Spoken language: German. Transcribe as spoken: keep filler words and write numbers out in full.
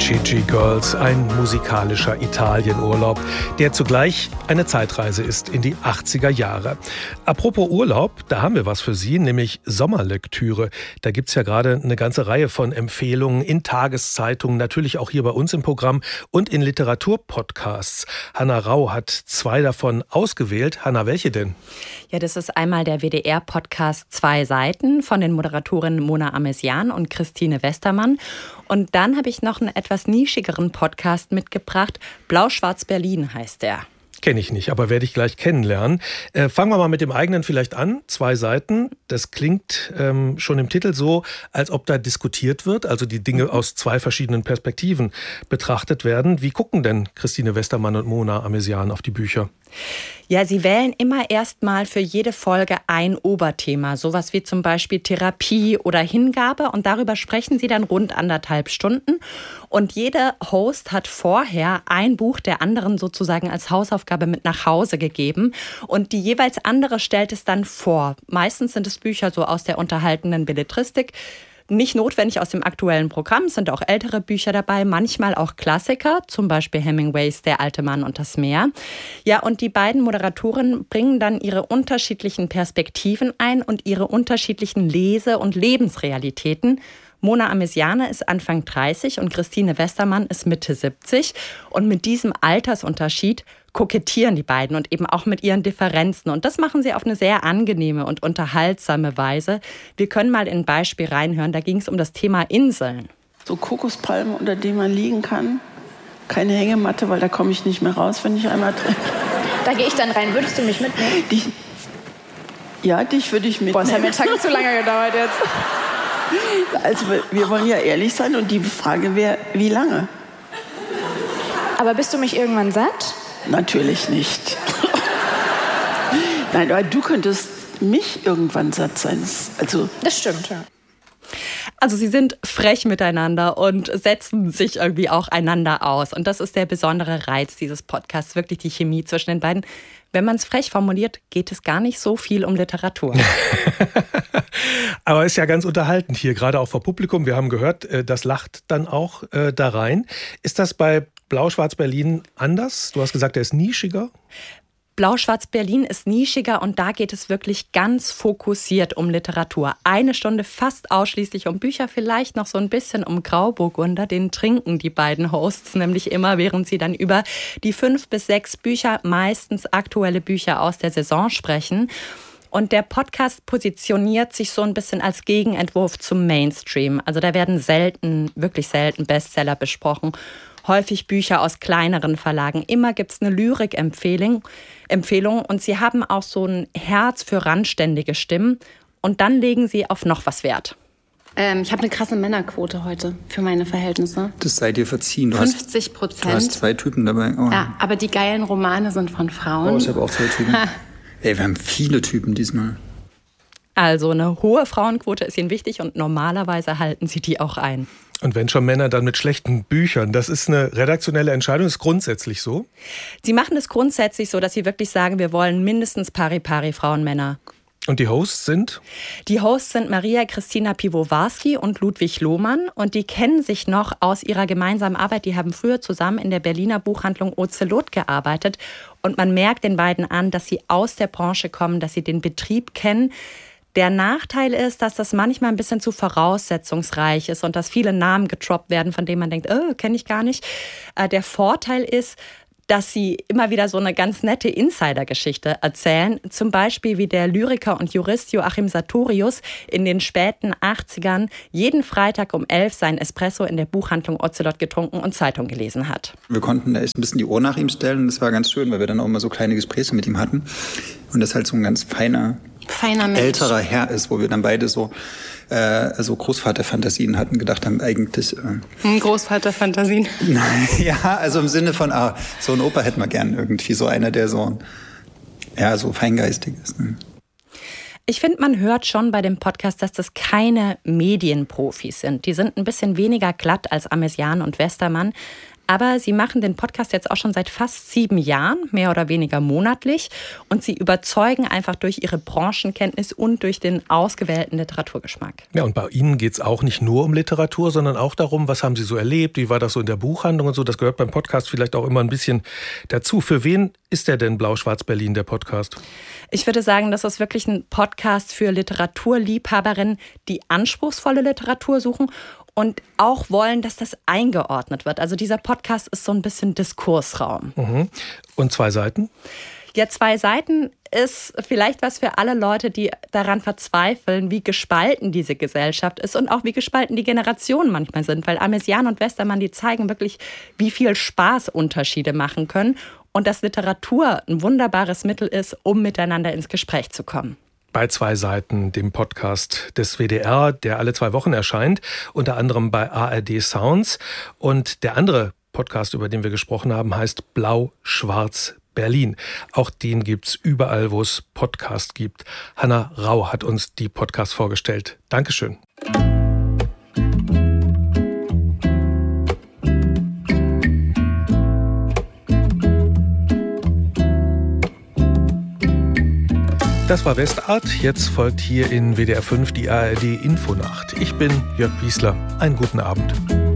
Gigi Girls, ein musikalischer Italienurlaub, der zugleich eine Zeitreise ist in die achtziger Jahre. Apropos Urlaub, da haben wir was für Sie, nämlich Sommerlektüre. Da gibt's ja gerade eine ganze Reihe von Empfehlungen in Tageszeitungen, natürlich auch hier bei uns im Programm und in Literaturpodcasts. Hanna Rau hat zwei davon ausgewählt. Hanna, welche denn? Ja, das ist einmal der W D R-Podcast Zwei Seiten von den Moderatorinnen Mona Amesian und Christine Westermann. Und dann habe ich noch einen etwas nischigeren Podcast mitgebracht. Blau-Schwarz-Berlin heißt der. Kenne ich nicht, aber werde ich gleich kennenlernen. Äh, fangen wir mal mit dem eigenen vielleicht an. Zwei Seiten. Das klingt ähm, schon im Titel so, als ob da diskutiert wird, also die Dinge mhm. aus zwei verschiedenen Perspektiven betrachtet werden. Wie gucken denn Christine Westermann und Mona Amesian auf die Bücher? Ja, sie wählen immer erstmal für jede Folge ein Oberthema, sowas wie zum Beispiel Therapie oder Hingabe, und darüber sprechen sie dann rund anderthalb Stunden. Und jeder Host hat vorher ein Buch der anderen sozusagen als Hausaufgabe mit nach Hause gegeben und die jeweils andere stellt es dann vor. Meistens sind es Bücher so aus der unterhaltenden Belletristik. Nicht notwendig aus dem aktuellen Programm, es sind auch ältere Bücher dabei, manchmal auch Klassiker, zum Beispiel Hemingways Der alte Mann und das Meer. Ja, und die beiden Moderatoren bringen dann ihre unterschiedlichen Perspektiven ein und ihre unterschiedlichen Lese- und Lebensrealitäten. Mona Amesian ist Anfang dreißig und Christine Westermann ist Mitte siebzig. Und mit diesem Altersunterschied kokettieren die beiden und eben auch mit ihren Differenzen. Und das machen sie auf eine sehr angenehme und unterhaltsame Weise. Wir können mal in ein Beispiel reinhören. Da ging es um das Thema Inseln. So Kokospalmen, unter denen man liegen kann. Keine Hängematte, weil da komme ich nicht mehr raus, wenn ich einmal drin. Da gehe ich dann rein. Würdest du mich mitnehmen? Dich, ja, dich würde ich mitnehmen. Boah, das hat mir einen Tag zu lange gedauert jetzt. Also wir wollen ja ehrlich sein und die Frage wäre, wie lange? Aber bist du mich irgendwann satt? Natürlich nicht. Nein, aber du könntest mich irgendwann satt sein. Also das stimmt, ja. Also sie sind frech miteinander und setzen sich irgendwie auch einander aus. Und das ist der besondere Reiz dieses Podcasts, wirklich die Chemie zwischen den beiden. Wenn man es frech formuliert, geht es gar nicht so viel um Literatur. Aber ist ja ganz unterhaltend hier, gerade auch vor Publikum. Wir haben gehört, das lacht dann auch äh, da rein. Ist das bei Blau-Schwarz-Berlin anders? Du hast gesagt, der ist nischiger. Blau-Schwarz-Berlin ist nischiger und da geht es wirklich ganz fokussiert um Literatur. Eine Stunde fast ausschließlich um Bücher, vielleicht noch so ein bisschen um Grauburgunder. Den trinken die beiden Hosts nämlich immer, während sie dann über die fünf bis sechs Bücher, meistens aktuelle Bücher aus der Saison sprechen. Und der Podcast positioniert sich so ein bisschen als Gegenentwurf zum Mainstream. Also da werden selten, wirklich selten Bestseller besprochen. Häufig Bücher aus kleineren Verlagen. Immer gibt es eine Lyrik-Empfehlung. Empfehlung. Und sie haben auch so ein Herz für randständige Stimmen. Und dann legen sie auf noch was Wert. Ähm, ich habe eine krasse Männerquote heute für meine Verhältnisse. Das sei dir verziehen. Du fünfzig Prozent. Hast, du hast zwei Typen dabei. Oh. Ja, aber die geilen Romane sind von Frauen. Oh, ich habe auch zwei Typen. Ey, wir haben viele Typen diesmal. Also eine hohe Frauenquote ist ihnen wichtig und normalerweise halten sie die auch ein. Und wenn schon Männer, dann mit schlechten Büchern. Das ist eine redaktionelle Entscheidung, das ist grundsätzlich so? Sie machen es grundsätzlich so, dass sie wirklich sagen, wir wollen mindestens pari-pari Frauen, Männer. Und die Hosts sind? Die Hosts sind Maria Christina Piwowarski und Ludwig Lohmann. Und die kennen sich noch aus ihrer gemeinsamen Arbeit. Die haben früher zusammen in der Berliner Buchhandlung Ozelot gearbeitet. Und man merkt den beiden an, dass sie aus der Branche kommen, dass sie den Betrieb kennen. Der Nachteil ist, dass das manchmal ein bisschen zu voraussetzungsreich ist und dass viele Namen getroppt werden, von denen man denkt, oh, kenne ich gar nicht. Der Vorteil ist, dass sie immer wieder so eine ganz nette Insider-Geschichte erzählen. Zum Beispiel, wie der Lyriker und Jurist Joachim Sartorius in den späten achtzigern jeden Freitag um elf sein Espresso in der Buchhandlung Ozelot getrunken und Zeitung gelesen hat. Wir konnten da echt ein bisschen die Ohren nach ihm stellen und das war ganz schön, weil wir dann auch immer so kleine Gespräche mit ihm hatten. Und das halt so ein ganz feiner, feiner Mensch. älterer Herr ist, wo wir dann beide so äh, so Großvaterfantasien hatten, gedacht haben, eigentlich... Äh, Großvaterfantasien? Ja, also im Sinne von, ah, so ein Opa hätten wir gern irgendwie, so einer, der so, ja, so feingeistig ist. Ne? Ich finde, man hört schon bei dem Podcast, dass das keine Medienprofis sind. Die sind ein bisschen weniger glatt als Amesian und Westermann. Aber Sie machen den Podcast jetzt auch schon seit fast sieben Jahren, mehr oder weniger monatlich. Und Sie überzeugen einfach durch Ihre Branchenkenntnis und durch den ausgewählten Literaturgeschmack. Ja, und bei Ihnen geht es auch nicht nur um Literatur, sondern auch darum, was haben Sie so erlebt, wie war das so in der Buchhandlung und so. Das gehört beim Podcast vielleicht auch immer ein bisschen dazu. Für wen ist der denn Blau-Schwarz-Berlin, der Podcast? Ich würde sagen, das ist wirklich ein Podcast für Literaturliebhaberinnen, die anspruchsvolle Literatur suchen und auch wollen, dass das eingeordnet wird. Also dieser Podcast ist so ein bisschen Diskursraum. Mhm. Und zwei Seiten? Ja, zwei Seiten ist vielleicht was für alle Leute, die daran verzweifeln, wie gespalten diese Gesellschaft ist und auch wie gespalten die Generationen manchmal sind. Weil Amesian und Westermann, die zeigen wirklich, wie viel Spaß Unterschiede machen können und dass Literatur ein wunderbares Mittel ist, um miteinander ins Gespräch zu kommen. Bei zwei Seiten, dem Podcast des W D R, der alle zwei Wochen erscheint, unter anderem bei A R D Sounds. Und der andere Podcast, über den wir gesprochen haben, heißt Blau-Schwarz-Berlin. Auch den gibt's überall, wo es Podcast gibt. Hanna Rau hat uns die Podcast vorgestellt. Dankeschön. Das war Westart. Jetzt folgt hier in W D R fünf die A R D Infonacht. Ich bin Jörg Wiesler. Einen guten Abend.